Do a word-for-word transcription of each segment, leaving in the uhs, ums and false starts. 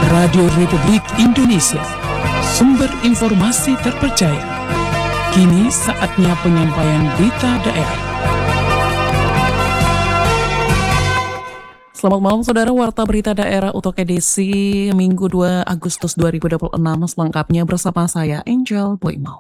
Radio Republik Indonesia, sumber informasi terpercaya. Kini saatnya penyampaian berita daerah. Selamat malam saudara, Warta Berita Daerah untuk edisi Minggu dua Agustus dua ribu dua puluh enam, selengkapnya bersama saya Angel Boimau.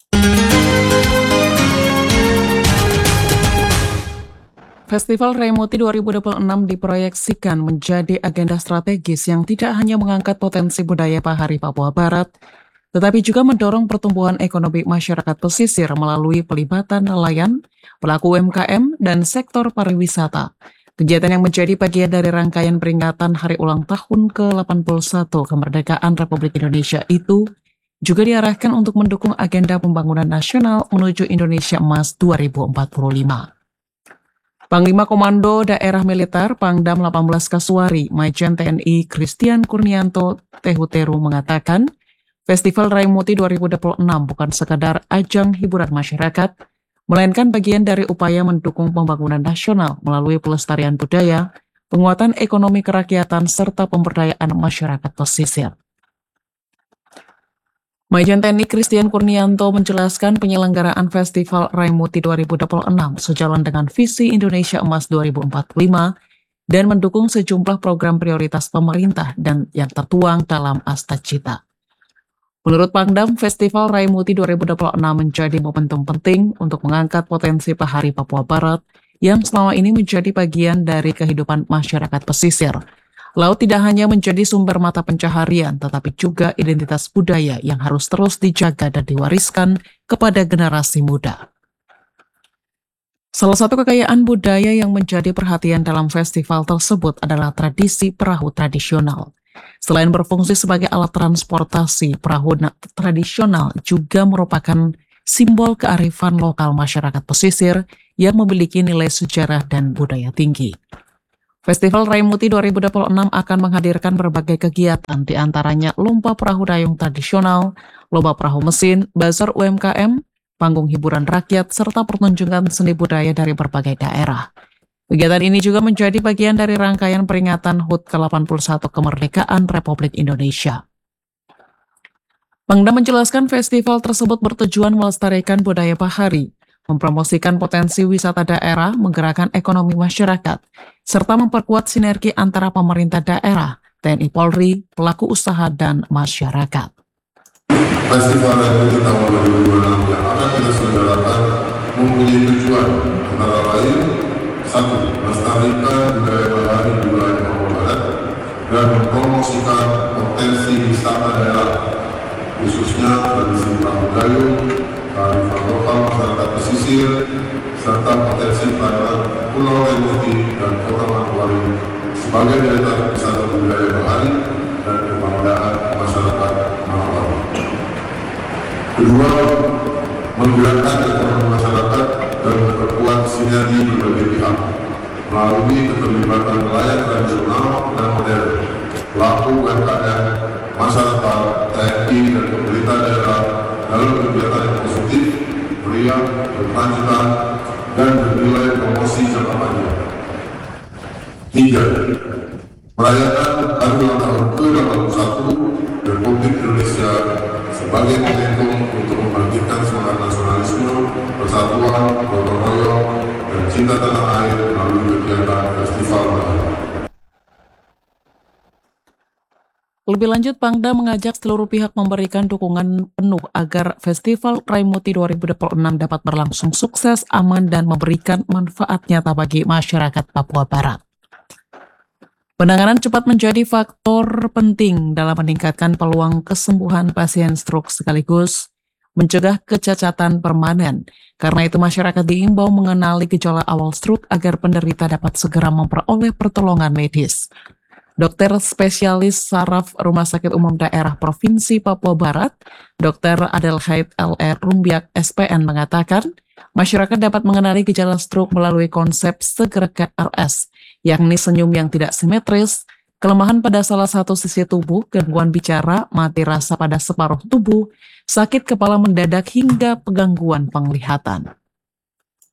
Festival Raimuti dua ribu dua puluh enam diproyeksikan menjadi agenda strategis yang tidak hanya mengangkat potensi budaya Bahari Papua Barat, tetapi juga mendorong pertumbuhan ekonomi masyarakat pesisir melalui pelibatan nelayan, pelaku U M K M, dan sektor pariwisata. Kegiatan yang menjadi bagian dari rangkaian peringatan Hari Ulang Tahun ke delapan puluh satu Kemerdekaan Republik Indonesia itu juga diarahkan untuk mendukung agenda pembangunan nasional menuju Indonesia Emas dua ribu empat puluh lima. Panglima Komando Daerah Militer Pangdam delapan belas Kasuari, Majen T N I Christian Kurnianto Tehuteru mengatakan, Festival Raimuti dua ribu dua puluh enam bukan sekadar ajang hiburan masyarakat, melainkan bagian dari upaya mendukung pembangunan nasional melalui pelestarian budaya, penguatan ekonomi kerakyatan, serta pemberdayaan masyarakat pesisir. Majen T N I Christian Kurnianto menjelaskan penyelenggaraan Festival Raimuti dua ribu dua puluh enam sejalan dengan visi Indonesia Emas dua ribu empat puluh lima dan mendukung sejumlah program prioritas pemerintah dan yang tertuang dalam Astacita. Menurut Pangdam, Festival Raimuti dua ribu dua puluh enam menjadi momentum penting untuk mengangkat potensi Bahari Papua Barat yang selama ini menjadi bagian dari kehidupan masyarakat pesisir. Laut tidak hanya menjadi sumber mata pencaharian, tetapi juga identitas budaya yang harus terus dijaga dan diwariskan kepada generasi muda. Salah satu kekayaan budaya yang menjadi perhatian dalam festival tersebut adalah tradisi perahu tradisional. Selain berfungsi sebagai alat transportasi, perahu tradisional juga merupakan simbol kearifan lokal masyarakat pesisir yang memiliki nilai sejarah dan budaya tinggi. Festival Raimuti dua ribu dua puluh enam akan menghadirkan berbagai kegiatan, di antaranya lomba perahu dayung tradisional, lomba perahu mesin, bazar U M K M, panggung hiburan rakyat, serta pertunjukan seni budaya dari berbagai daerah. Kegiatan ini juga menjadi bagian dari rangkaian peringatan H U T ke delapan puluh satu Kemerdekaan Republik Indonesia. Pangdam menjelaskan festival tersebut bertujuan melestarikan budaya Bahari, mempromosikan potensi wisata daerah, menggerakkan ekonomi masyarakat, serta memperkuat sinergi antara pemerintah daerah, T N I Polri, pelaku usaha, dan masyarakat. Festival Raimuti tahun dua ribu dua puluh enam yang akan kita selenggarakan mempunyai tujuan antara lain: satu, melestarikan budaya Bahari di wilayah Papua Barat dan mempromosikan potensi wisata daerah, khususnya tradisi perahu dayung, kearifan lokal masyarakat pesisir, serta potensi perairan Pulau Raimuti dan Kota Manokwari sebagai daya tarik wisata budaya Bahari dan kebanggaan masyarakat Manokwari. Kedua, menggerakkan ekonomi masyarakat dan memperkuat sinergi berbagai pihak melalui keterlibatan nelayan tradisional dan modern, pelaku U M K M, masyarakat, T N I, dan pemerintah daerah dalam kegiatan yang positif, meriah, berkelanjutan, dan bernilai promosi jangka panjang. Tiga, merayakan Hari Ulang Tahun ke delapan puluh satu Republik Indonesia sebagai momentum untuk membangkitkan semangat nasionalisme, persatuan, gotong royong, dan cinta tanah air melalui kegiatan Festival Bahari. Lebih lanjut, Pangdam mengajak seluruh pihak memberikan dukungan penuh agar Festival Raimuti dua ribu dua puluh enam dapat berlangsung sukses, aman, dan memberikan manfaat nyata bagi masyarakat Papua Barat. Penanganan cepat menjadi faktor penting dalam meningkatkan peluang kesembuhan pasien stroke sekaligus mencegah kecacatan permanen. Karena itu masyarakat diimbau mengenali gejala awal stroke agar penderita dapat segera memperoleh pertolongan medis. Dokter spesialis saraf Rumah Sakit Umum Daerah Provinsi Papua Barat, Dokter Adelheid L R Rumbiak S P N mengatakan, masyarakat dapat mengenali gejala stroke melalui konsep segera K R S, yakni senyum yang tidak simetris, kelemahan pada salah satu sisi tubuh, gangguan bicara, mati rasa pada separuh tubuh, sakit kepala mendadak hingga gangguan penglihatan.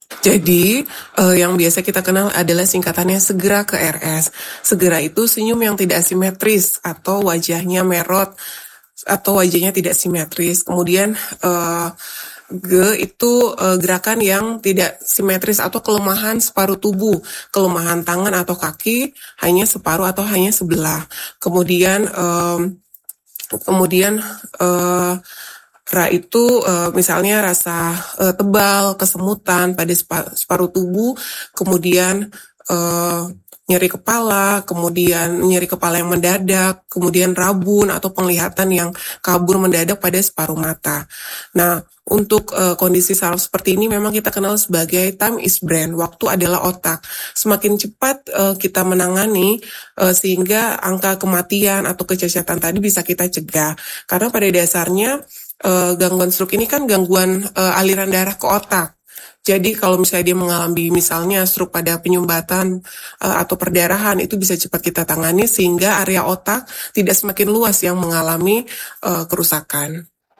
Jadi, eh, yang biasa kita kenal adalah singkatannya segera ke R S. Segera itu senyum yang tidak simetris atau wajahnya merot atau wajahnya tidak simetris. Kemudian eh, G itu eh, gerakan yang tidak simetris atau kelemahan separuh tubuh, kelemahan tangan atau kaki hanya separuh atau hanya sebelah. Kemudian em, kemudian eh, Ra itu uh, misalnya rasa uh, tebal, kesemutan pada sepa- separuh tubuh, kemudian uh, nyeri kepala, kemudian nyeri kepala yang mendadak, kemudian rabun atau penglihatan yang kabur mendadak pada separuh mata. Nah, untuk uh, kondisi saraf seperti ini memang kita kenal sebagai time is brain, waktu adalah otak. Semakin cepat uh, kita menangani uh, sehingga angka kematian atau kecacatan tadi bisa kita cegah. Karena pada dasarnya Uh, gangguan stroke ini kan gangguan uh, aliran darah ke otak. Jadi kalau misalnya dia mengalami misalnya stroke pada penyumbatan uh, atau perdarahan, itu bisa cepat kita tangani sehingga area otak tidak semakin luas yang mengalami uh, kerusakan.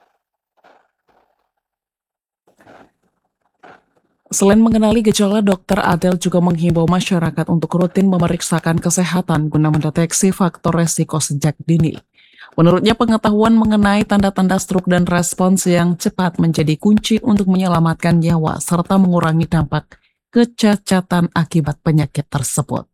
Selain mengenali gejala, Dokter Adel juga menghimbau masyarakat untuk rutin memeriksakan kesehatan guna mendeteksi faktor resiko sejak dini. Menurutnya, pengetahuan mengenai tanda-tanda stroke dan respons yang cepat menjadi kunci untuk menyelamatkan nyawa serta mengurangi dampak kecacatan akibat penyakit tersebut.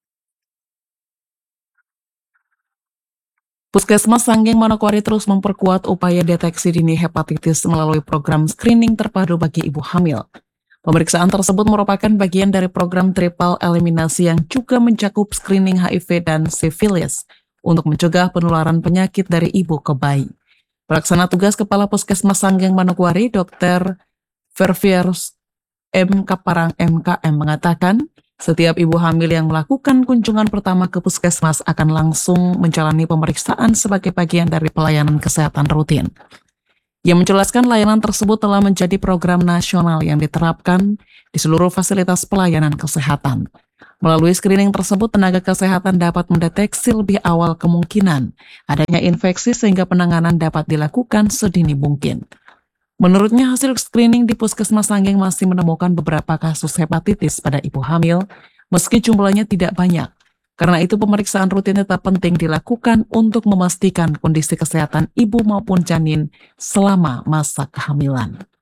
Puskesmas Sanggeng Manokwari terus memperkuat upaya deteksi dini hepatitis melalui program screening terpadu bagi ibu hamil. Pemeriksaan tersebut merupakan bagian dari program triple eliminasi yang juga mencakup screening H I V dan sifilis untuk mencegah penularan penyakit dari ibu ke bayi. Pelaksana tugas Kepala Puskesmas Sanggeng Manokwari, Dokter Verviers M. Kaparang M K M mengatakan, setiap ibu hamil yang melakukan kunjungan pertama ke puskesmas akan langsung menjalani pemeriksaan sebagai bagian dari pelayanan kesehatan rutin. Ia menjelaskan layanan tersebut telah menjadi program nasional yang diterapkan di seluruh fasilitas pelayanan kesehatan. Melalui screening tersebut, tenaga kesehatan dapat mendeteksi lebih awal kemungkinan adanya infeksi sehingga penanganan dapat dilakukan sedini mungkin. Menurutnya, hasil screening di Puskesmas Sanggeng masih menemukan beberapa kasus hepatitis pada ibu hamil, meski jumlahnya tidak banyak. Karena itu, pemeriksaan rutin tetap penting dilakukan untuk memastikan kondisi kesehatan ibu maupun janin selama masa kehamilan.